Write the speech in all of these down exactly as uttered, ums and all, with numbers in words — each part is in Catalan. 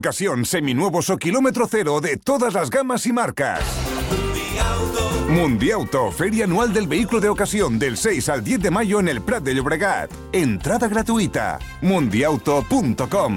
Ocasión seminuevos o kilómetro cero de todas las gamas y marcas. Mundiauto, feria anual del vehículo de ocasión del seis al diez de mayo en el Prat de Llobregat. Entrada gratuita. mundiauto punto com.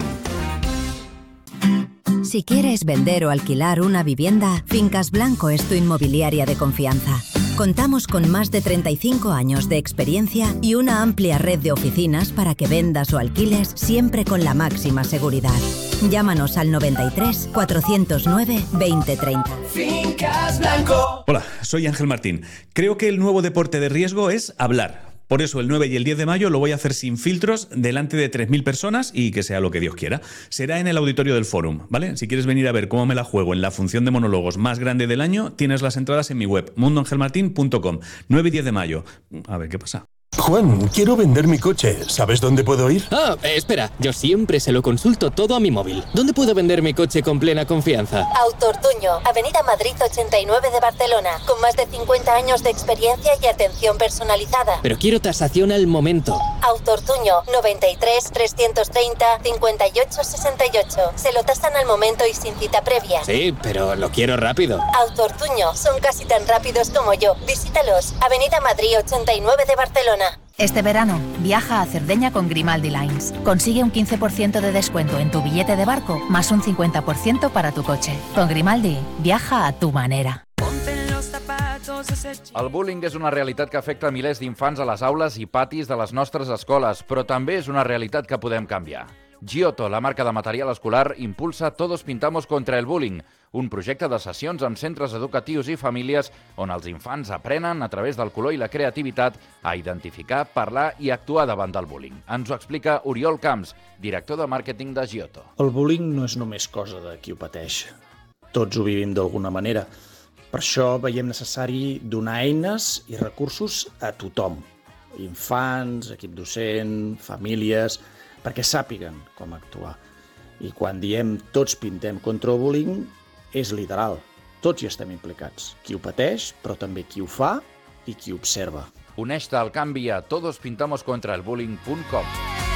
Si quieres vender o alquilar una vivienda, Fincas Blanco es tu inmobiliaria de confianza. Contamos con más de treinta y cinco años de experiencia y una amplia red de oficinas para que vendas o alquiles siempre con la máxima seguridad. Llámanos al noventa y tres, cuatrocientos nueve, veinte treinta. Fincas Blanco. Hola, soy Ángel Martín. Creo que el nuevo deporte de riesgo es hablar. Por eso el nueve y el diez de mayo lo voy a hacer sin filtros delante de tres mil personas y que sea lo que Dios quiera. Será en el auditorio del Fórum, ¿vale? Si quieres venir a ver cómo me la juego en la función de monólogos más grande del año, tienes las entradas en mi web, mundo ángel martín punto com. nueve y diez de mayo. A ver, ¿qué pasa? Juan, quiero vender mi coche. ¿Sabes dónde puedo ir? Ah, eh, espera. Yo siempre se lo consulto todo a mi móvil. ¿Dónde puedo vender mi coche con plena confianza? Autortuño, Avenida Madrid ochenta y nueve de Barcelona. Con más de cincuenta años de experiencia y atención personalizada. Pero quiero tasación al momento. Autortuño, noventa y tres, trescientos treinta, cincuenta y ocho, sesenta y ocho. Se lo tasan al momento y sin cita previa. Sí, pero lo quiero rápido. Autortuño, son casi tan rápidos como yo. Visítalos. Avenida Madrid ochenta y nueve de Barcelona. Este verano, viaja a Cerdeña con Grimaldi Lines. Consigue un quince por ciento de descuento en tu billete de barco, más un cincuenta por ciento para tu coche. Con Grimaldi, viaja a tu manera. El bullying és una realitat que afecta milers d'infants a les aules i patis de les nostres escoles, però també és una realitat que podem canviar. Giotto, la marca de material escolar, impulsa Todos Pintamos contra el Bullying, un projecte de sessions amb centres educatius i famílies on els infants aprenen, a través del color i la creativitat, a identificar, parlar i actuar davant del bullying. Ens ho explica Oriol Camps, director de màrqueting de Giotto. El bullying no és només cosa de qui ho pateix. Tots ho vivim d'alguna manera. Per això veiem necessari donar eines i recursos a tothom. Infants, equip docent, famílies, perquè sàpiguen com actuar. I quan diem tots pintem contra el bullying, és literal. Tots hi estem implicats. Qui ho pateix, però també qui ho fa i qui observa. Uneix-te al canvi a todos pintamos contra el bullying punt com.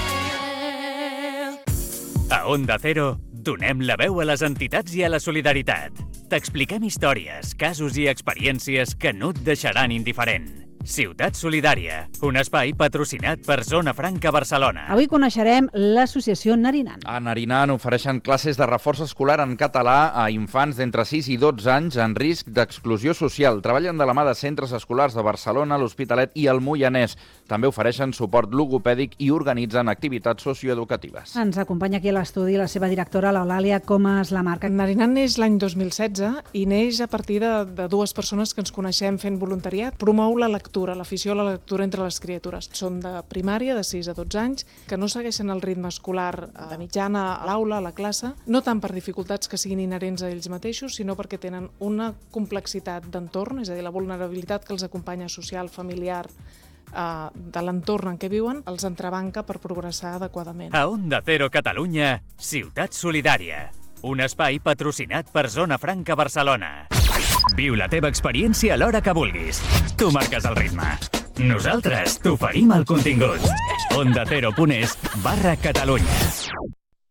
A Onda Cero, donem la veu a les entitats i a la solidaritat. T'expliquem històries, casos i experiències que no et deixaran indiferent. Ciutat Solidària, un espai patrocinat per Zona Franca Barcelona. Avui coneixerem l'associació Narinan. A Narinan ofereixen classes de reforç escolar en català a infants d'entre sis i dotze anys en risc d'exclusió social. Treballen de la mà de centres escolars de Barcelona, l'Hospitalet i el Moianès. També ofereixen suport logopèdic i organitzen activitats socioeducatives. Ens acompanya aquí a l'estudi la seva directora, l'Eulàlia Comas Lamarca. Narinan neix l'any dos mil setze i neix a partir de, de dues persones que ens coneixem fent voluntariat. Promou la lectura, l'afició a la lectura entre les criatures. Són de primària, de sis a dotze anys, que no segueixen el ritme escolar de mitjana a l'aula, a la classe, no tant per dificultats que siguin inherents a ells mateixos, sinó perquè tenen una complexitat d'entorn, és a dir, la vulnerabilitat que els acompanya social, familiar, Uh, de l'entorn en què viuen, els entrebanca per progressar adequadament. A Onda Cero Catalunya, Ciutat Solidària, un espai patrocinat per Zona Franca Barcelona. Viu la teva experiència a l'hora que vulguis. Tu marques el ritme. Nosaltres t'oferim el contingut. onda cero punt es barra Catalunya.